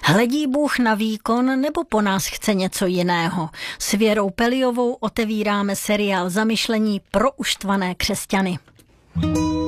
Hledí Bůh na výkon, nebo po nás chce něco jiného? S Věrou Peliovou otevíráme seriál Zamyšlení pro uštvané křesťany.